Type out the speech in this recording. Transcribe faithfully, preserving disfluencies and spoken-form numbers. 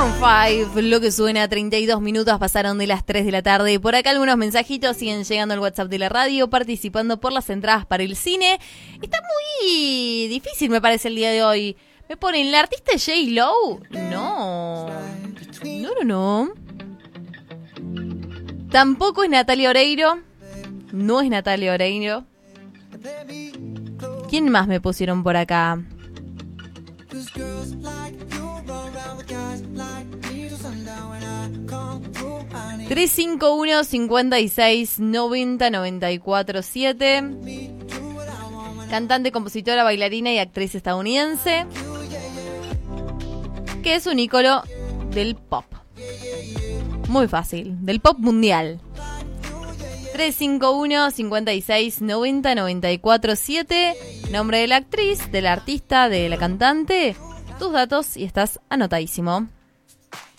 Maroon cinco, lo que suena, treinta y dos minutos pasaron de las tres de la tarde. Por acá algunos mensajitos siguen llegando al WhatsApp de la radio, participando por las entradas para el cine. Está muy difícil, me parece, el día de hoy. Me ponen, ¿la artista es J-Lo? No. No, no, no. Tampoco es Natalia Oreiro. No es Natalia Oreiro. ¿Quién más me pusieron por acá? tres cinco uno, cinco seis, nueve cero, nueve cuatro siete. Cantante, compositora, bailarina y actriz estadounidense, que es un ícono del pop. Muy fácil, del pop mundial. tres cinco uno, cinco seis, nueve cero, nueve cuatro siete. Nombre de la actriz, de la artista, de la cantante. Tus datos y estás anotadísimo.